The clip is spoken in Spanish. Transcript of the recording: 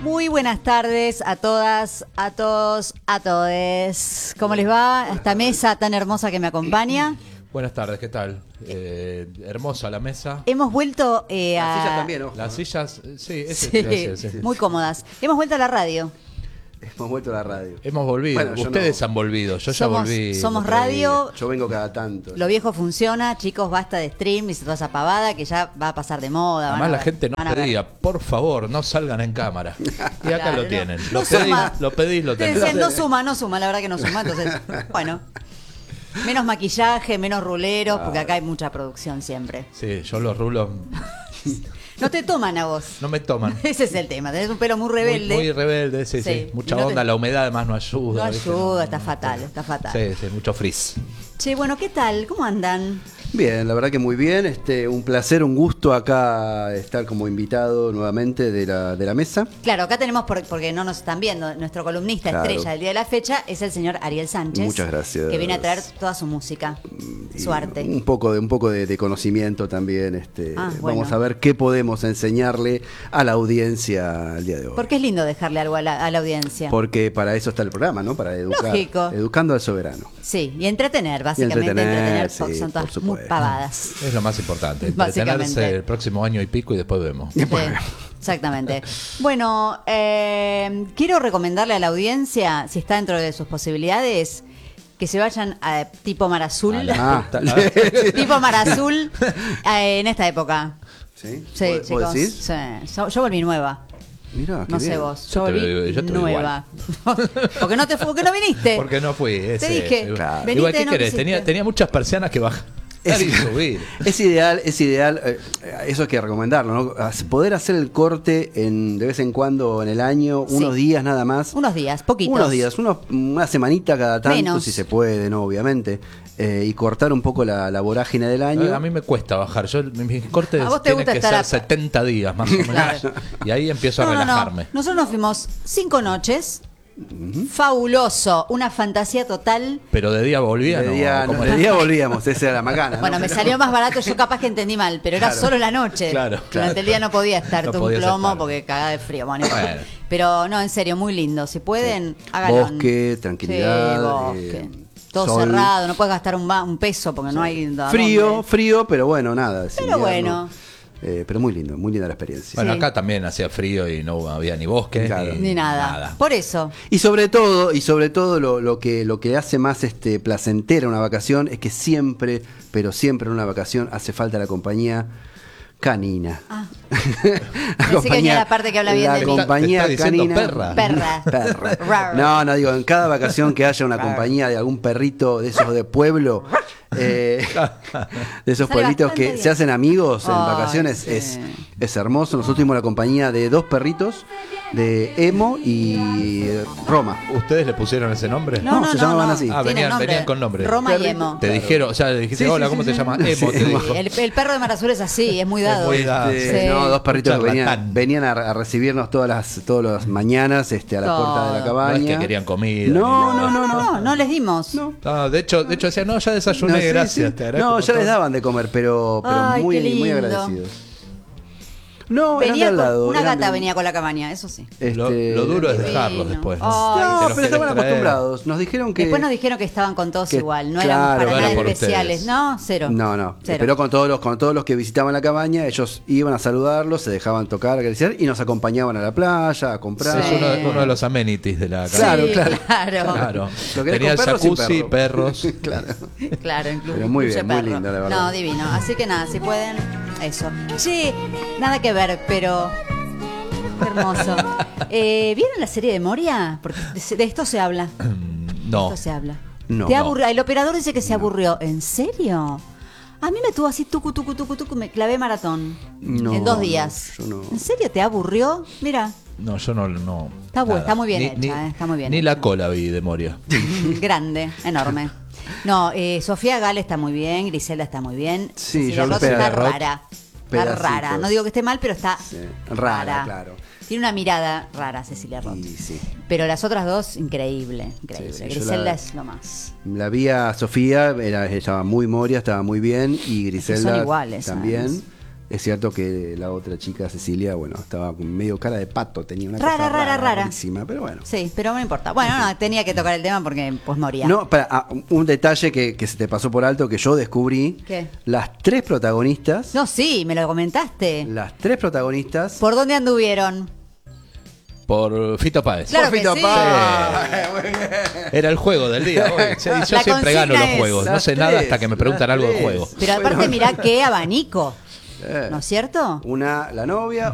Muy buenas tardes a todas, a todos, a todes. ¿Cómo les va esta mesa tan hermosa que me acompaña? Buenas tardes, ¿qué tal? Hermosa la mesa. Hemos vuelto Las sillas también, ¿no? Las sillas, sí, sí, muy cómodas. Hemos vuelto a la radio. Hemos vuelto a la radio. Hemos volvido. Bueno, Ustedes han volvido. Yo ya volví. Somos radio. Yo vengo cada tanto. Lo viejo funciona, chicos, basta de stream y toda esa pavada que ya va a pasar de moda. Además la gente no pedía, por favor, no salgan en cámara. Y acá Claro, lo tienen. no Lo suma. pedís, lo Te tenés. decían, no suma, la verdad que no suma. Entonces, bueno, menos maquillaje, menos ruleros, porque acá hay mucha producción siempre. Sí, yo los rulos No te toman a vos. no me toman. Ese es el tema, tenés un pelo muy rebelde. Muy rebelde, sí, Sí. sí. Mucha Y no onda, te- la humedad además no ayuda. No ¿viste? ayuda, está fatal, está fatal. Sí, sí, mucho frizz. Che, bueno, ¿qué tal? ¿Cómo andan? Bien, la verdad que muy bien. Un placer, un gusto acá estar como invitado nuevamente de la mesa. Claro, acá tenemos, porque no nos están viendo, nuestro columnista Claro. estrella del día de la fecha es el señor Ariel Sánchez. Muchas gracias. Que viene a traer toda su música, su arte. Un poco de conocimiento también. Bueno. Vamos a ver qué podemos enseñarle a la audiencia el día de hoy. Porque es lindo dejarle algo a la audiencia. Porque para eso está el programa, ¿no? Para educar. Lógico. Educando al soberano. Sí, y entretener, básicamente. entretener, porque sí, son todas por supuesto. muy pavadas. Es lo más importante. Básicamente. Entretenerse el próximo año y pico y después vemos. Sí, exactamente. Bueno, quiero recomendarle a la audiencia, si está dentro de sus posibilidades, que se vayan a tipo Mar Azul. Ah, Tipo Mar Azul en esta época. ¿Sí? Sí, ¿Vos chicos. decís? Sí. Yo volví nueva. Mirá, qué No sé bien. vos. Yo Yo te volví veo- yo te veo nueva. ¿Por qué no viniste? Porque no fui. Te dije, claro. venite, Igual, ¿qué no querés? quisiste. Tenía muchas persianas que bajar y subir. Es ideal, eso hay que recomendarlo, ¿no? Poder hacer el corte de vez en cuando en el año, Sí. unos días nada más. Unos días, poquitos. Unos días, una semanita cada tanto, Menos. si se puede, ¿no? Obviamente. Y cortar un poco la vorágine del año. A mí me cuesta bajar. Mis cortes A vos te tienen gusta que estar ser 70 días más o menos. Claro. Y ahí empiezo a relajarme. Nosotros nos fuimos 5 noches. Fabuloso, una fantasía total. Pero de día volvía, de día, ¿Cómo de era? día volvíamos, esa era la macana. ¿no? Bueno, me salió más barato, yo capaz que entendí mal, pero era Claro. solo la noche. Claro, Durante el día no podía estar No todo un podías plomo estar. porque cagaba de frío. Bueno, Bueno. pero no, en serio, muy lindo. Si pueden, háganlo. Bosque, tranquilidad, Sí, bosque. Todo sol. cerrado, no puedes gastar un peso porque no hay. ¿a dónde? Frío, pero bueno, nada. es Pero invierno. bueno. Pero muy lindo, muy linda la experiencia. Bueno, Sí. acá también hacía frío y no había ni bosque Claro. Ni nada. Por eso. Y sobre todo lo que hace más placentera una vacación es que siempre, pero siempre en una vacación hace falta la compañía canina. Ah. La Pensé que venía la parte que habla bien de mí. compañía Te está diciendo canina. perra. Perra. Perra. No, digo, en cada vacación que haya una compañía de algún perrito de esos de pueblo, de esos Sale pueblitos bastante que bien. se hacen amigos en Ay, vacaciones, sí. es hermoso. Nosotros tuvimos la compañía de 2 perritos, de Emo y Roma. ¿Ustedes le pusieron ese nombre? No, se llamaban así. Ah, Tiene venían con nombre. Roma y Emo. Te dijeron, o sea, le dijiste, Sí, hola, sí, ¿cómo sí, te sí. llamas? Emo, te Sí, dijo. El perro de Mar Azul es así, es muy dado. muy dado. Sí. No, 2 perritos que Charlatán. venían a recibirnos todas las mañanas a la puerta de Todo. la No cabaña. es que querían comida. No, ni nada. No les dimos. No. No, de hecho decían, no, ya desayuné, No, sí, gracias. sí. Te agradezco No, un ya les montón. daban de comer, pero Ay, muy, qué lindo. muy agradecidos. No, eran de Venía al con- lado. una eran gata de- venía con la cabaña, eso sí. Lo duro es Divino. dejarlos después. Ay, ¿no? No, Te los pero querés estaban traer. acostumbrados. Nos dijeron que. Después nos dijeron que estaban con todos que- igual, no claro, éramos para bueno, nada por especiales. ustedes. No, cero. No. Cero. Pero con todos los que visitaban la cabaña, ellos iban a saludarlos, se dejaban tocar, acariciar y nos acompañaban a la playa, a comprar. Es uno de los amenities de la Sí, casa. Claro. Claro. ¿Lo querés Tenía el con perros sin jacuzzi, perro? perros. Claro. Claro, incluso. Pero muy bien, muy perro. lindo, la verdad. No, divino. Así que nada, si pueden, eso. Sí, nada que ver, pero. Qué hermoso. ¿Vieron la serie de Moria? Porque de esto se habla. No. Esto se habla. No. ¿Te aburrió? El operador dice que se aburrió. ¿En serio? A mí me tuvo así, tucu, me clavé maratón. No, en 2 días. yo no. ¿En serio te aburrió? Mira, No, yo no. Está bueno, nada. está muy bien hecha, está muy bien Ni hecha. la cola vi de Moria. grande, enorme. No, Sofía Gale está muy bien, Griselda está muy bien. Sí, Cecilia yo Roth le está pego- rara. Está pedacitos. rara. No digo que esté mal, pero está Sí, rara, claro. Tiene una mirada rara, Cecilia Roth. Y sí. Pero las otras dos, increíble. Sí, sí, yo Griselda la- es lo más. La vi a Sofía, estaba muy Moria, estaba muy bien, y Griselda son iguales, también. además. Es cierto que la otra chica, Cecilia, bueno, estaba con medio cara de pato, tenía una Rara, cosa rara. rarísima, pero bueno. Sí, pero no importa. Bueno, no, tenía que tocar el tema porque pues moría. No, un detalle que se te pasó por alto, que yo descubrí. ¿Qué? Las tres protagonistas. No, sí, me lo comentaste. Las tres protagonistas. ¿Por dónde anduvieron? Por Fito Páez. Claro Por que Fito sí. Páez. Muy bien. Era el juego del día hoy. Sí, yo La siempre gano los consigna es- juegos. No Las sé nada tres, hasta que me preguntan las algo del tres. juego. Pero aparte Bueno. mirá qué abanico. ¿No es cierto? Una, la novia,